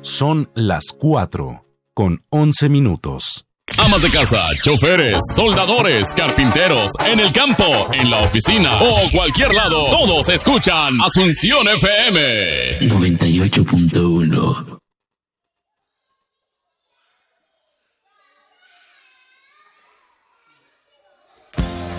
Son las 4:11. Amas de casa, choferes, soldadores, carpinteros, en el campo, en la oficina o cualquier lado, todos escuchan Asunción FM 98.1.